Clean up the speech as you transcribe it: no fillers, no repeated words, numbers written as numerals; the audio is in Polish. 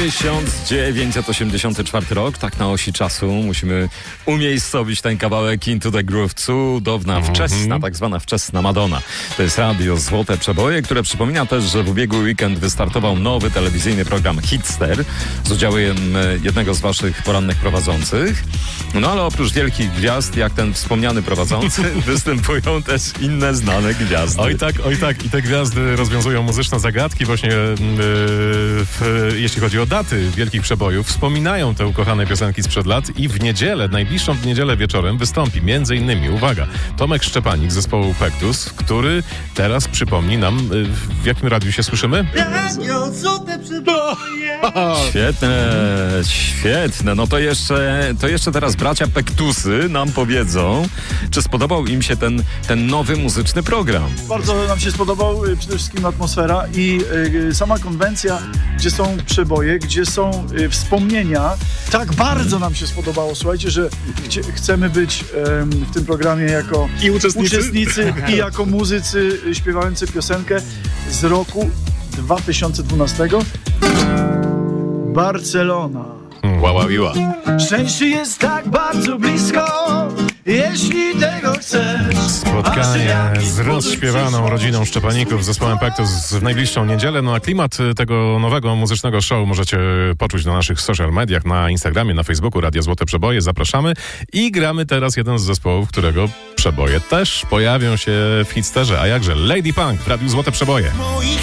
1984 rok, tak na osi czasu musimy umiejscowić ten kawałek Into the Groove. Cudowna, wczesna, tak zwana wczesna Madonna. To jest Radio Złote Przeboje, które przypomina też, że w ubiegły weekend wystartował nowy telewizyjny program Hitster z udziałem jednego z waszych porannych prowadzących. No ale oprócz wielkich gwiazd, jak ten wspomniany prowadzący, występują też inne znane gwiazdy. Oj tak. I te gwiazdy rozwiązują muzyczne zagadki właśnie jeśli chodzi o daty wielkich przebojów. Wspominają te ukochane piosenki sprzed lat i w niedzielę, najbliższą niedzielę wieczorem wystąpi m.in. uwaga, Tomek Szczepanik z zespołu Pektus, który teraz przypomni nam, w jakim radiu się słyszymy? Świetne. No to jeszcze teraz bracia Pektusy nam powiedzą, czy spodobał im się ten nowy muzyczny program. Bardzo nam się spodobał przede wszystkim atmosfera i sama konwencja, gdzie są przeboje, gdzie są wspomnienia. Tak bardzo nam się spodobało, słuchajcie, że chcemy być w tym programie jako uczestnicy i jako muzycy śpiewający piosenkę z roku 2012. Barcelona. Ła. Szczęście jest tak bardzo blisko, jeśli tego chcesz. Spotkanie z rozśpiewaną rodziną Szczepaników z zespołem Pektus w najbliższą niedzielę. No a klimat tego nowego muzycznego show możecie poczuć na naszych social mediach, na Instagramie, na Facebooku Radio Złote Przeboje. Zapraszamy i gramy teraz jeden z zespołów, którego przeboje też pojawią się w Hitsterze. A jakże Lady Punk w Radiu Złote Przeboje.